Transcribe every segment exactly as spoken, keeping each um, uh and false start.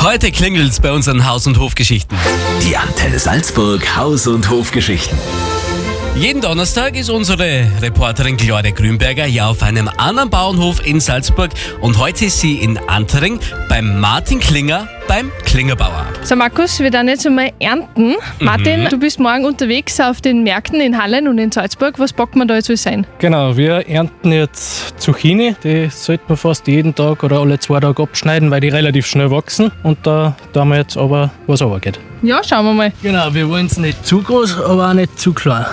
Heute klingelt's bei unseren Haus- und Hofgeschichten. Die Antenne Salzburg Haus- und Hofgeschichten. Jeden Donnerstag ist unsere Reporterin Claudia Grünberger hier auf einem anderen Bauernhof in Salzburg und heute ist sie in Antering beim Martin Klinger, beim Klingerbauer. So Markus, wir dann jetzt einmal ernten. Martin, Mhm. du bist morgen unterwegs auf den Märkten in Hallen und in Salzburg. Was packen wir da jetzt alles sein? Genau, wir ernten jetzt Zucchini. Die sollte man fast jeden Tag oder alle zwei Tage abschneiden, weil die relativ schnell wachsen. Und da tun wir jetzt aber, was runtergeht. Ja, schauen wir mal. Genau, wir wollen es nicht zu groß, aber auch nicht zu klein.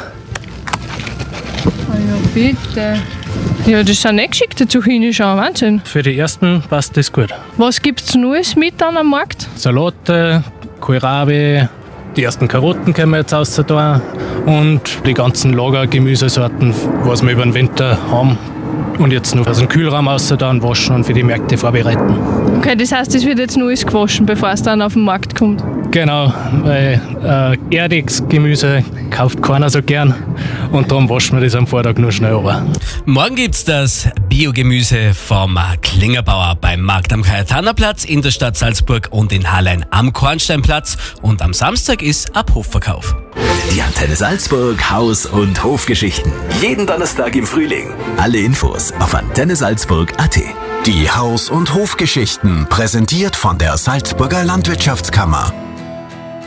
Ah ja, bitte. Ja, das sind nicht geschickte Zucchini schon, Wahnsinn. Für die ersten passt das gut. Was gibt's Neues mit dann am Markt? Salate, Kohlrabi, die ersten Karotten können wir jetzt raus tun und die ganzen Lagergemüsesorten, was wir über den Winter haben. Und jetzt noch aus dem Kühlraum raus tun, waschen und für die Märkte vorbereiten. Okay, das heißt, es wird jetzt Neues gewaschen, bevor es dann auf den Markt kommt. Genau, weil äh, erdiges Gemüse kauft keiner so gern und darum waschen wir das am Vortag nur schnell runter. Morgen gibt's das Biogemüse vom Klingerbauer beim Markt am Kajetanerplatz in der Stadt Salzburg und in Hallein am Kornsteinplatz. Und am Samstag ist Abhofverkauf. Die Antenne Salzburg Haus- und Hofgeschichten. Jeden Donnerstag im Frühling. Alle Infos auf antenne salzburg punkt a t. Die Haus- und Hofgeschichten, präsentiert von der Salzburger Landwirtschaftskammer.